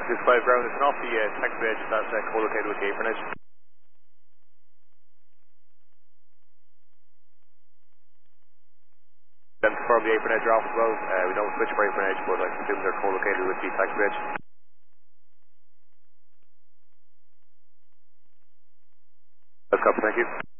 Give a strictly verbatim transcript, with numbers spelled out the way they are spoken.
six five ground, it's off the uh, taxiway edge, that's uh, co-located with the apron edge. Then confirm the apron edge are off as well. Uh, we don't switch for apron edge, but I presume they're co-located with the taxiway edge. That's up, thank you.